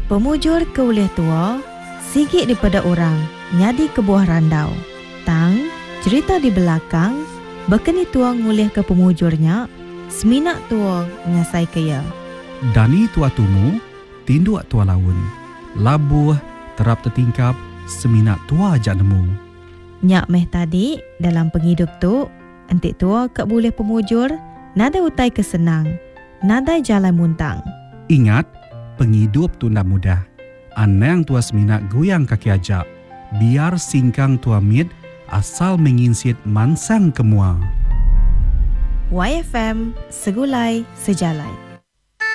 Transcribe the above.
Pemujur ke uliah tua, sigit daripada orang, nyadi ke buah randau. Tang, cerita di belakang, bekeni tua nguliah ke pemujurnya, seminak tua ngasai kaya. Dani tua tumu, tinduk tua laun. Labuh, terap tertingkap, seminak tua ajak nemu. Nyak meh tadi, dalam penghidup tu, entik tua kak boleh pemujur, nada utai kesenang, nada jalan muntang. Ingat, penghidup tu ndak mudah. Anang tua seminak goyang kaki ajak. Biar singkang tua mit, asal menginsit mansang kemua. YFM, segulai sejalai.